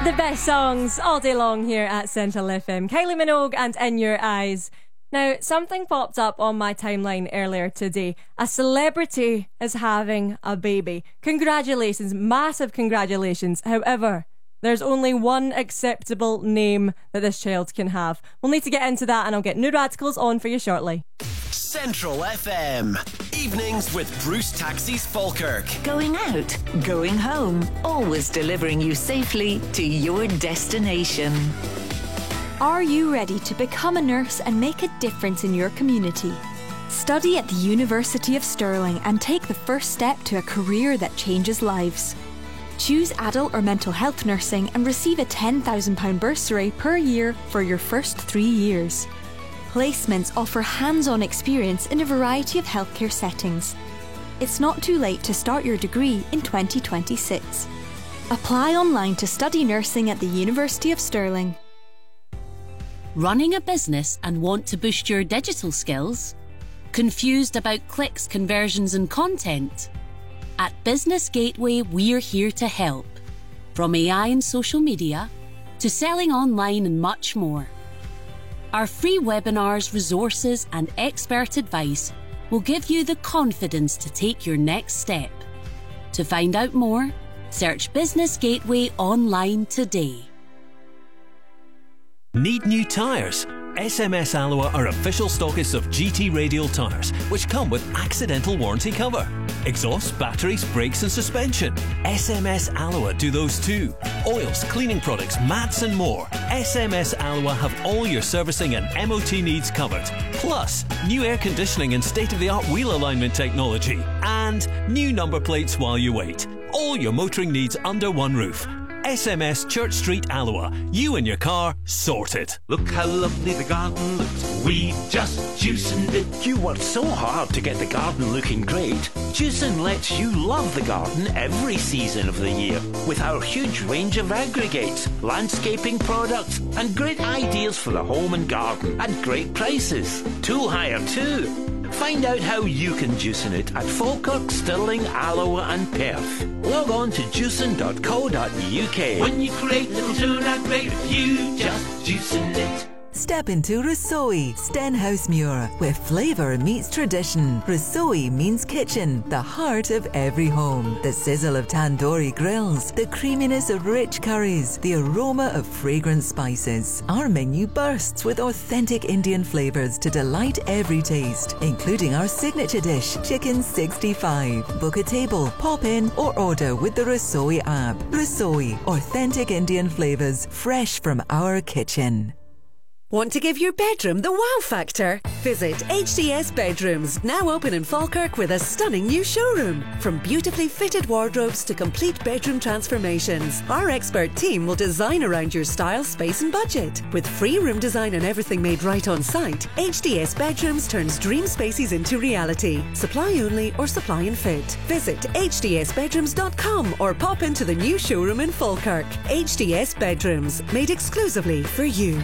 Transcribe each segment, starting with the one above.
The best songs all day long here at Central FM. Kylie Minogue and In Your Eyes. Now, something popped up on my timeline earlier today. A celebrity is having a baby. Congratulations, massive congratulations. However, there's only one acceptable name that this child can have. We'll need to get into that, and I'll get New Radicals on for you shortly. Central FM. Evenings with Bruce Taxis Falkirk. Going out, going home, always delivering you safely to your destination. Are you ready to become a nurse and make a difference in your community? Study at the University of Stirling and take the first step to a career that changes lives. Choose adult or mental health nursing and receive a £10,000 bursary per year for your first 3 years. Placements offer hands-on experience in a variety of healthcare settings. It's not too late to start your degree in 2026. Apply online to study nursing at the University of Stirling. Running a business and want to boost your digital skills? Confused about clicks, conversions and content? At Business Gateway, we're here to help. From AI and social media to selling online and much more. Our free webinars, resources and expert advice will give you the confidence to take your next step. To find out more, search Business Gateway online today. Need new tyres? SMS Alloa are official stockists of GT Radial tyres, which come with accidental warranty cover. Exhaust, batteries, brakes and suspension. SMS Alloa do those too. Oils, cleaning products, mats and more. SMS Alloa have all your servicing and MOT needs covered. Plus, new air conditioning and state-of-the-art wheel alignment technology. And new number plates while you wait. All your motoring needs under one roof. SMS Church Street Alloa. You and your car sorted. Look how lovely the garden looks. We just juicing it. You worked so hard to get the garden looking great. Juicing lets you love the garden every season of the year with our huge range of aggregates, landscaping products and great ideas for the home and garden at great prices. Tool hire too. Find out how you can juicing it at Falkirk, Stirling, Alloa and Perth. Log on to juicing.co.uk. When you create little tune and great, you just juicing it. Step into Rossoi, Stenhousemuir, where flavour meets tradition. Rossoi means kitchen, the heart of every home. The sizzle of tandoori grills, the creaminess of rich curries, the aroma of fragrant spices. Our menu bursts with authentic Indian flavours to delight every taste, including our signature dish, Chicken 65. Book a table, pop in or order with the Rossoi app. Rossoi, authentic Indian flavours, fresh from our kitchen. Want to give your bedroom the wow factor? Visit HDS Bedrooms, now open in Falkirk with a stunning new showroom. From beautifully fitted wardrobes to complete bedroom transformations, our expert team will design around your style, space and budget. With free room design and everything made right on site, HDS Bedrooms turns dream spaces into reality. Supply only or supply and fit. Visit hdsbedrooms.com or pop into the new showroom in Falkirk. HDS Bedrooms, made exclusively for you.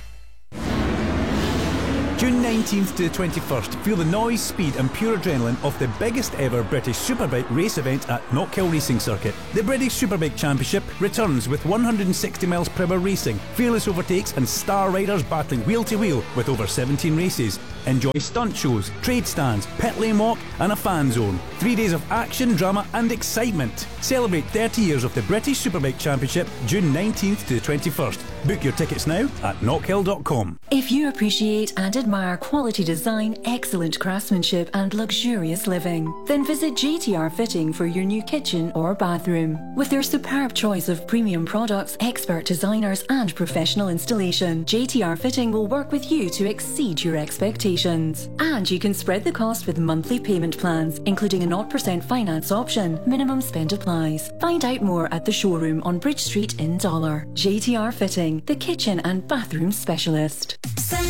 June 19th to the 21st, feel the noise, speed and pure adrenaline of the biggest ever British Superbike race event at Knockhill Racing Circuit. The British Superbike Championship returns with 160 mph racing, fearless overtakes and star riders battling wheel to wheel with over 17 races. Enjoy stunt shows, trade stands, pit lane walk and a fan zone. 3 days of action, drama and excitement. Celebrate 30 years of the British Superbike Championship, June 19th to the 21st. Book your tickets now at knockhill.com. If you appreciate and admire quality design, excellent craftsmanship and luxurious living, then visit JTR Fitting for your new kitchen or bathroom. With their superb choice of premium products, expert designers and professional installation, JTR Fitting will work with you to exceed your expectations. And you can spread the cost with monthly payment plans, including a 0% finance option. Minimum spend applies. Find out more at the showroom on Bridge Street in Dollar. JTR Fitting, the kitchen and bathroom specialist.